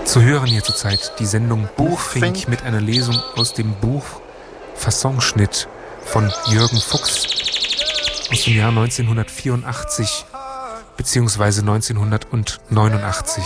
Zu hören hier zurzeit die Sendung Buchfink mit einer Lesung aus dem Buch Fassonschnitt von Jürgen Fuchs aus dem Jahr 1984 bzw. 1989.